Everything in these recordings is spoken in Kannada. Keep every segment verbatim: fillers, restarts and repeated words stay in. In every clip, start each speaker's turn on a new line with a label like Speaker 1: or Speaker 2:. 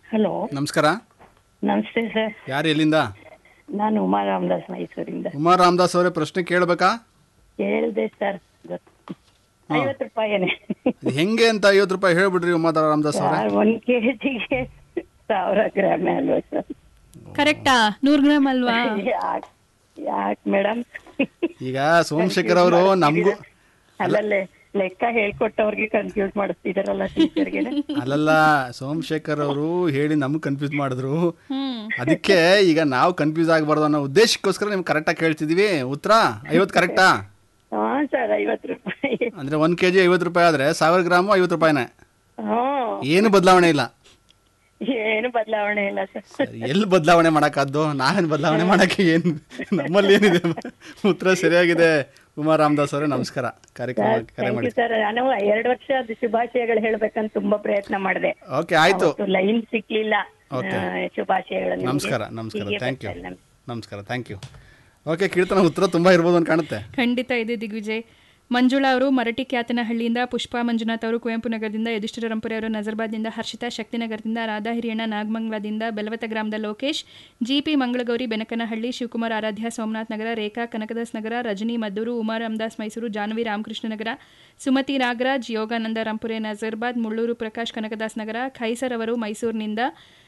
Speaker 1: ಹಲೋ,
Speaker 2: ನಮಸ್ಕಾರ.
Speaker 1: ನಮಸ್ತೆ ಸರ್.
Speaker 2: ಯಾರು, ಎಲ್ಲಿಂದ?
Speaker 1: ನಾನು ಉಮಾ ರಾಮದಾಸ್, ಮೈಸೂರಿಂದ.
Speaker 2: ಉಮಾ ರಾಮದಾಸ್ ಅವರೇ, ಪ್ರಶ್ನೆ ಕೇಳಬೇಕಾ?
Speaker 1: ಕೇಳಿದೆ ಸರ್, ಐವತ್ತು ರೂಪಾಯಿನೇ.
Speaker 2: ಹೆಂಗೆ ಅಂತ ಐವತ್ತು ರೂಪಾಯಿ ಹೇಳ್ಬಿಡ್ರಿ ಉಮಾ ರಾಮದಾಸ್ ಅವರೇ.
Speaker 1: ಒಂದ್ ಕೆಜಿಗೆ ಸಾವಿರ ಗ್ರಾಮ್ ಅಲ್ವಾ ಸರ್?
Speaker 3: ಕರೆಕ್ಟಾ? ನೂರು ಗ್ರಾಮ್ ಅಲ್ವಾ?
Speaker 1: ಯಾಕೆ ಮೇಡಮ್?
Speaker 2: ಈಗ ಸೋಮಶೇಖರ್ ಅವರು ನಮಗೂ
Speaker 1: ಅಲ್ಲಲ್ಲೇ ಲೆಕ್ಕ ಹೇಳ್ಕೊಟ್ಟವ್ರಿಗೆ ಕನ್ಫ್ಯೂಸ್ ಮಾಡಿಸ್ತಿದಾರಲ್ಲ ಟೀಚರ್ಗೆ.
Speaker 2: ಅಲ್ಲಲ್ಲ, ಸೋಮಶೇಖರ್ ಅವರು ಹೇಳಿ ನಮ್ಗೆ ಕನ್ಫ್ಯೂಸ್ ಮಾಡಿದ್ರು. ಅದಕ್ಕೆ ಈಗ ನಾವು ಕನ್ಫ್ಯೂಸ್ ಆಗಬಾರ್ದು ಅನ್ನೋ ಉದ್ದೇಶಕ್ಕೋಸ್ಕರ ನಿಮ್ಗೆ ಕರೆಕ್ಟಾಗಿ ಕೇಳ್ತಿದೀವಿ. ಉತ್ತರ ಐವತ್ತು ಕರೆಕ್ಟಾ?
Speaker 1: ಹಾ ಸರ್, ಐವತ್ತು ರೂಪಾಯಿ.
Speaker 2: ಅಂದ್ರೆ ಒಂದ್ ಕೆಜಿ ಐವತ್ತು ರೂಪಾಯಿ ಆದ್ರೆ ಸಾವಿರ ಗ್ರಾಮು ಐವತ್ತು ರೂಪಾಯಿನೇ. ಏನು ಬದಲಾವಣೆ ಇಲ್ಲ.
Speaker 1: ಏನು ಬದಲಾವಣೆ ಇಲ್ಲ ಸರ್.
Speaker 2: ಎಲ್ಲಿ ಬದಲಾವಣೆ ಮಾಡಕ್ಕಾದ್ದು? ನಾವೇನು ಬದಲಾವಣೆ ಮಾಡಕ್ಕೆ ಏನು, ನಮ್ಮಲ್ಲಿ ಏನಿದೆ? ಉತ್ತರ ಸರಿಯಾಗಿದೆ. ಉಮಾ ರಾಮದಾಸ್ ಅವರೇ, ನಮಸ್ಕಾರ. ಕಾರ್ಯಕ್ರಮ ಕರೆ ಮಾಡಿ
Speaker 1: ಸರ್. ನಾನು ಎರಡು ವರ್ಷ ಶುಭಾಶಯಗಳು ಹೇಳ್ಬೇಕಂತ ತುಂಬಾ ಪ್ರಯತ್ನ ಮಾಡಿದೆ.
Speaker 2: ಓಕೆ, ಆಯ್ತು.
Speaker 1: ಲೈನ್ ಸಿಕ್ಲಿಲ್ಲ. ಶುಭಾಶಯಗಳು.
Speaker 2: ನಮಸ್ಕಾರ. ನಮಸ್ಕಾರ. Thank you. ನಮಸ್ಕಾರ. Thank you. ಓಕೆ, ಕೀರ್ತನ ಉತ್ತರ ತುಂಬಾ ಇರ್ಬೋದು ಅಂತ ಕಾಣುತ್ತೆ.
Speaker 3: ಖಂಡಿತ ಇದೆ ದಿಗ್ವಿಜಯ್. ಮಂಜುಳಾ ಅವರು ಮರಟಿ ಕ್ಯಾತನಹಳ್ಳಿಯಿಂದ, ಪುಷ್ಪಾ ಮಂಜುನಾಥ್ ಅವರು ಕುವೆಂಪು ನಗರದಿಂದ, ಯಧಿಷ್ಠಿರ ರಂಪುರೆ ಅವರು ನಜರ್ಬಾದ್ನಿಂದ, ಹರ್ಷಿತಾ ಶಕ್ತಿನಗರದಿಂದ, ರಾಧಾ ಹಿರಿಯಣ್ಣ ನಾಗಮಂಗಲದಿಂದ, ಬೆಲವತ ಗ್ರಾಮದ ಲೋಕೇಶ್, ಜಿಪಿ ಮಂಗಳಗೌರಿ ಬೆನಕನಹಳ್ಳಿ, ಶಿವಕುಮಾರ್ ಆರಾಧ್ಯ ಸೋಮನಾಥ್ ನಗರ, ರೇಖಾ ಕನಕದಾಸ್ ನಗರ, ರಜನಿ ಮದ್ದೂರು, ಉಮಾ ರಾಮದಾಸ್ ಮೈಸೂರು, ಜಾನ್ವಿ ರಾಮಕೃಷ್ಣ ನಗರ, ಸುಮತಿ ನಾಗರಾಜ್ ಯೋಗಾನಂದ ರಂಪುರೆ ನಜರ್ಬಾದ್, ಮುಳ್ಳೂರು ಪ್ರಕಾಶ್ ಕನಕದಾಸ್ ನಗರ, ಖೈಸರ್ ಅವರು ಮೈಸೂರಿನಿಂದ,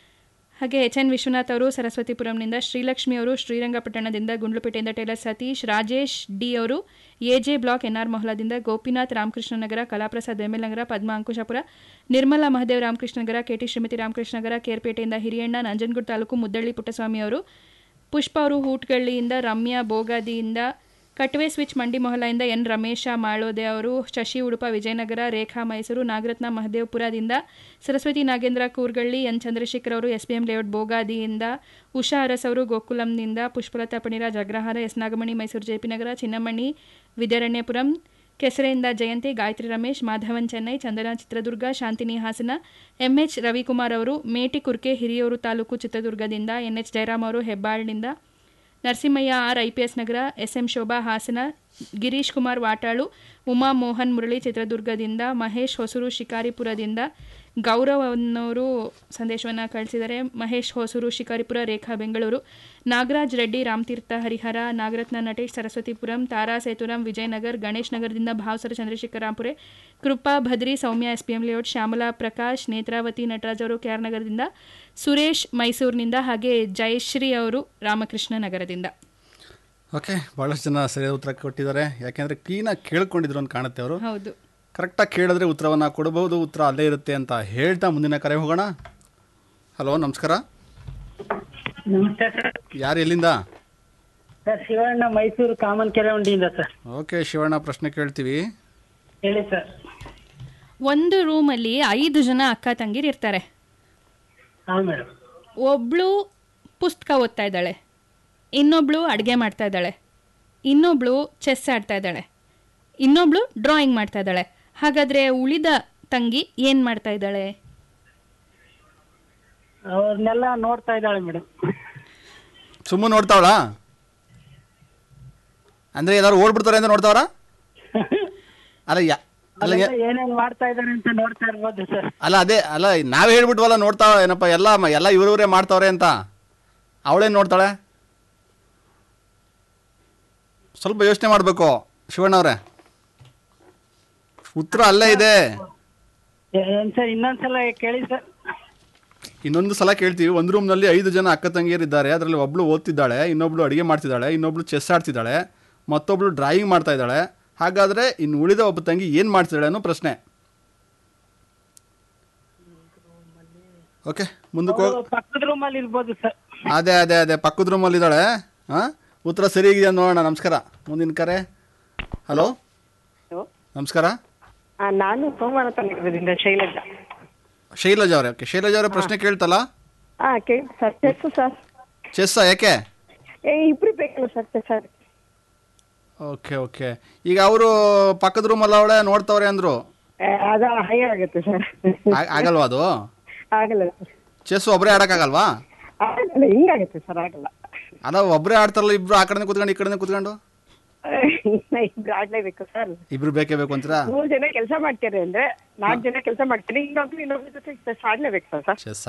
Speaker 3: ಹಾಗೆ ಎಚ್ ಎನ್ ವಿಶ್ವನಾಥ್ ಅವರು ಸರಸ್ವತಿಪುರಂನಿಂದ, ಶ್ರೀಲಕ್ಷ್ಮಿ ಅವರು ಶ್ರೀರಂಗಪಟ್ಟಣದಿಂದ, ಗುಂಡ್ಲುಪೇಟೆಯಿಂದ ಟೈಲರ್ ಸತೀಶ್, ರಾಜೇಶ್ ಡಿ ಅವರು AJ block N R ಮೊಹಲಾದಿಂದ, Gopinath Ramakrishna ನಗರ, ಕಲಾಪ್ರಸಾದ್ ವೇಮೇಲ್ ನಗರ, ಪದ್ಮಾ ಅಂಕುಶಾಪುರ, ನಿರ್ಮಲಾ ಮಹದೇವ್ ರಾಮಕೃಷ್ಣ ನಗರ, ಕೆಟಿ ಶ್ರೀಮತಿ ರಾಮಕೃಷ್ಣ ನಗರ, ಕೇರ್ಪೇಟೆಯಿಂದ ಹಿರಿಯಣ್ಣ, ನಂಜನಗೂಡು ತಾಲೂಕು ಮುದ್ದಳ್ಳಿ ಪುಟ್ಟಸ್ವಾಮಿ ಅವರು, ಪುಷ್ಪ ಅವರು ಹೂಟ್ಗಳ್ಳಿಯಿಂದ, ರಮ್ಯಾ ಬೋಗಾದಿಯಿಂದ, ಕಟ್ವೆ ಸ್ವಿಚ್ ಮಂಡಿ ಮೊಹಲಾಯಿಂದ ಎನ್ ರಮೇಶ ಮಾಳೋದೆ ಅವರು, ಶಶಿ ಉಡುಪ ವಿಜಯನಗರ, ರೇಖಾ ಮೈಸೂರು, ನಾಗರತ್ನ ಮಹದೇವ್ಪುರದಿಂದ, ಸರಸ್ವತಿ ನಾಗೇಂದ್ರ ಕೂರ್ಗಳ್ಳಿ, ಎನ್ ಚಂದ್ರಶೇಖರ್ ಅವರು S B M layout ಬೋಗಾದಿಯಿಂದ, Usha Aras ಅವರು ಗೋಕುಲಂನಿಂದ, ಪುಷ್ಪಲತಾ ಪಣಿರಾಜ್ ಅಗ್ರಹಾರ, ಎಸ್ ನಾಗಮಣಿ ಮೈಸೂರು ಜೆಪಿ ನಗರ, ಚಿನ್ನಮಣಿ ವಿದ್ಯಾರಣ್ಯಪುರಂ, ಕೆಸರೆಯಿಂದ ಜಯಂತಿ, ಗಾಯತ್ರಿ ರಮೇಶ್, ಮಾಧವನ್ ಚೆನ್ನೈ, ಚಂದನ ಚಿತ್ರದುರ್ಗ, ಶಾಂತಿನಿ ಹಾಸನ, ಎಂಎಚ್ ರವಿಕುಮಾರ್ ಅವರು ಮೇಟಿ ಕುರ್ಕೆ ಹಿರಿಯೂರು ತಾಲೂಕು ಚಿತ್ರದುರ್ಗದಿಂದ, ಎನ್ಎಚ್ ಜಯರಾಮ್ ಅವರು ಹೆಬ್ಬಾಳ್ನಿಂದ, ನರಸಿಂಹಯ್ಯ ಆರ್ ಐಪಿಎಸ್ ನಗರ, ಎಸ್ ಎಂ ಶೋಭಾ ಹಾಸನ, ಗಿರೀಶ್ ಕುಮಾರ್ ವಾಟಾಳು, ಉಮಾ ಮೋಹನ್ ಮುರಳಿ ಚಿತ್ರದುರ್ಗದಿಂದ, ಮಹೇಶ್ ಹೊಸೂರು ಶಿಕಾರಿಪುರದಿಂದ, ಗೌರವ್ ಅನ್ನೋರು ಸಂದೇಶವನ್ನು ಕಳಿಸಿದ್ದಾರೆ. ಮಹೇಶ್ ಹೊಸೂರು ಶಿಕಾರಿಪುರ, ರೇಖಾ ಬೆಂಗಳೂರು, ನಾಗರಾಜ್ ರೆಡ್ಡಿ ರಾಮತೀರ್ಥ ಹರಿಹರ, ನಾಗರತ್ನ ನಟೇಶ್ ಸರಸ್ವತಿಪುರಂ, ತಾರಾ ಸೇತುರಾಮ್ ವಿಜಯನಗರ್, ಗಣೇಶ್ ನಗರದಿಂದ ಭಾವಸರ ಚಂದ್ರಶೇಖರ್ ರಾಂಪುರೆ, ಕೃಪಾ ಭದ್ರಿ ಸೌಮ್ಯ S P M layout, Shyamala Prakash, Netravati Nataraj ಅವರು ಕೆಆರ್ ನಗರದಿಂದ, ಸುರೇಶ್ ಮೈಸೂರಿನಿಂದ, ಹಾಗೆ ಜಯಶ್ರೀ ಅವರು ರಾಮಕೃಷ್ಣ ನಗರದಿಂದ.
Speaker 2: ಓಕೆ, ಬಹಳಷ್ಟು ಜನ ಸರಿಯಾದ ಉತ್ತರ ಕೊಟ್ಟಿದ್ದಾರೆ. ಯಾಕೆಂದ್ರೆ ಕ್ಲೀನಾಗಿ ಕೇಳ್ಕೊಂಡಿದ್ರು ಅಂತ ಕಾಣುತ್ತೆ ಅವರು.
Speaker 3: ಹೌದು,
Speaker 2: ಕರೆಕ್ಟಾಗಿ ಕೇಳಿದ್ರೆ ಉತ್ತರವನ್ನು ಕೊಡಬಹುದು. ಉತ್ತರ ಅಲ್ಲೇ ಇರುತ್ತೆ ಅಂತ ಹೇಳ್ತಾ ಮುಂದಿನ ಕರೆ ಹೋಗೋಣ. ಹಲೋ, ನಮಸ್ಕಾರ.
Speaker 1: ನಮಸ್ತೆ ಸರ್.
Speaker 2: ಯಾರು, ಎಲ್ಲಿಂದ?
Speaker 1: ಸರ್, ಶಿವಣ್ಣ, ಮೈಸೂರು ಕಾಮನ್ ಕೆರೆ ಉಂಡಿಯಿಂದ ಸರ್.
Speaker 2: ಓಕೆ ಶಿವಣ್ಣ, ಪ್ರಶ್ನೆ ಕೇಳ್ತೀವಿ.
Speaker 1: ಹೇಳಿ ಸರ್.
Speaker 3: ಒಂದು ರೂಮಲ್ಲಿ ಐದು ಜನ ಅಕ್ಕ ತಂಗಿರು ಇರ್ತಾರೆ.
Speaker 1: ಹಾಂ ಮೇಡಮ್.
Speaker 3: ಒಬ್ಳು ಪುಸ್ತಕ ಓದ್ತಾ ಇದ್ದಾಳೆ, ಇನ್ನೊಬ್ಳು ಅಡುಗೆ ಮಾಡ್ತಾ ಇದ್ದಾಳೆ, ಇನ್ನೊಬ್ಳು ಚೆಸ್ ಆಡ್ತಾ ಇದ್ದಾಳೆ, ಇನ್ನೊಬ್ಳು ಡ್ರಾಯಿಂಗ್ ಮಾಡ್ತಾ ಇದ್ದಾಳೆ. ಹಾಗಾದ್ರೆ ಉಳಿದ ತಂಗಿ ಏನ್ ಮಾಡ್ತಾ ಇದ್ದಾಳೆ?
Speaker 1: ಅವ್ರನ್ನೆಲ್ಲ ನೋಡ್ತಾ ಇದ್ದಾಳೆ ಮೇಡಮ್.
Speaker 2: ಸುಮ್ಮನೆ ನೋಡ್ತಾವಳ ಅಂದ್ರೆ ಏನಾದ್ರು ಓಡ್ಬಿಡ್ತಾರೆ ಅಂತ ನೋಡ್ತಾವ್ರ? ಅಲ್ಲ ಯಾ ಅಲ್ಲ
Speaker 1: ಏನೇನ್ ಮಾಡ್ತಾ ಇದಾರೆ ಅಂತ ನೋಡ್ತಾ ಇರ್ಬೋದು ಸರ್.
Speaker 2: ಅಲ್ಲ ಅದೇ ಅಲ್ಲ ನಾವೇ ಹೇಳ್ಬಿಟ್ವಲ್ಲ ನೋಡ್ತಾವ ಏನಪ್ಪ ಎಲ್ಲ ಎಲ್ಲ ಇವ್ರವ್ರೇ ಮಾಡ್ತಾವ್ರೆ ಅಂತ. ಅವಳೇನು ನೋಡ್ತಾಳೆ? ಸ್ವಲ್ಪ ಯೋಚನೆ ಮಾಡಬೇಕು ಶಿವಣ್ಣವ್ರೆ. ಉತ್ತರ ಅಲ್ಲೇ ಇದೆ.
Speaker 1: ಸರ್ ಇನ್ನೊಂದ್ಸಲ ಕೇಳಿ ಸರ್.
Speaker 2: ಇನ್ನೊಂದು ಸಲ ಕೇಳ್ತೀವಿ. ಒಂದು ರೂಮ್ನಲ್ಲಿ ಐದು ಜನ ಅಕ್ಕ ತಂಗಿಯರಿದ್ದಾರೆ. ಅದರಲ್ಲಿ ಒಬ್ಳು ಓದ್ತಿದ್ದಾಳೆ, ಇನ್ನೊಬ್ಳು ಅಡುಗೆ ಮಾಡ್ತಿದ್ದಾಳೆ, ಇನ್ನೊಬ್ಳು ಚೆಸ್ ಆಡ್ತಿದ್ದಾಳೆ, ಮತ್ತೊಬ್ಳು ಡ್ರಾಯಿಂಗ್ ಮಾಡ್ತಾ ಇದ್ದಾಳೆ. ಹಾಗಾದರೆ ಇನ್ನು ಉಳಿದ ಒಬ್ಬ ತಂಗಿ ಏನು ಮಾಡ್ತಿದ್ದಾಳೆ ಅನ್ನೋ ಪ್ರಶ್ನೆ. ಓಕೆ, ಮುಂದಕ್ಕೆ ಹೋಗಿ.
Speaker 1: ಪಕ್ಕದ ರೂಮಲ್ಲಿ ಇರ್ಬೋದು ಸರ್.
Speaker 2: ಅದೇ ಅದೇ ಅದೇ ಪಕ್ಕದ ರೂಮಲ್ಲಿ ಇದ್ದಾಳೆ. ಹಾಂ, ಉತ್ತರ ಸರಿಯಾಗಿದೆ ನೋಡೋಣ. ನಮಸ್ಕಾರ. ಮುಂದಿನ ಕರೆ. ಹಲೋ, ನಮಸ್ಕಾರ.
Speaker 1: ನಾನು ಸೋಮನಾಥ ನಗರದಿಂದ ಶೈಲಜಾ.
Speaker 2: ಶೈಲಜಾ ಅವರೇ. ಓಕೆ, ಶೈಲಜಾ ಅವರೇ, ಪ್ರಶ್ನೆ ಕೇಳ್ತಲ್ಲ?
Speaker 1: ಹಾಂ ಕೇಳಿ ಸರ್. Chess sir.
Speaker 2: ಚೆಸ್ಸಾ? ಯಾಕೆ?
Speaker 1: ಇಬ್ರು ಬೇಕಲ್ಲ ಸರ್ ಚೆಸ್.
Speaker 2: Okay okay. ಈಗ ಅವರು ಪಕ್ಕದ ರೂಮಲ್ಲಿ ಅವಳೆ ನೋಡ್ತವ್ರೆ ಅಂದ್ರು.
Speaker 1: ಅದು ಹೈ ಆಗುತ್ತೆ ಸರ್.
Speaker 2: ಆಗಲ್ವಾ ಅದು?
Speaker 1: ಆಗಲ್ಲ.
Speaker 2: ಚೆಸ್ ಒಬ್ಬರೇ ಆಡೋಕ್ಕಾಗಲ್ವಾ?
Speaker 1: ಆಗಲ್ಲ, ಹಿಂಗಾಗುತ್ತೆ ಸರ್. ಆಗಲ್ಲ.
Speaker 2: ಅಲ್ಲ, ಒಬ್ಬರೇ ಆಡ್ತಾರಲ್ಲ ಇಬ್ರು, ಆ ಕಡೆ ಕೂತ್ಕೊಂಡು ಈ ಕಡೆ ಕೂತ್ಕೊಂಡು.
Speaker 1: ಇಬ್ರು ಆಡ್ಲೇಬೇಕು ಸರ್.
Speaker 2: ಇಬ್ರು ಬೇಕೇ ಬೇಕು ಅಂತೀರಾ?
Speaker 1: ಮೂರು ಜನ ಕೆಲಸ ಮಾಡ್ತಾರೆ ಅಂದ್ರೆ ನಾಲ್ಕು ಜನ ಕೆಲಸ ಮಾಡ್ತಾರೆ, ಇನ್ನೊಬ್ರು ಇನ್ನೊಬ್ರ ಜೊತೆ ಚೆಸ್ ಆಡ್ಲೇಬೇಕು ಸರ್.
Speaker 2: ಚೆಸ್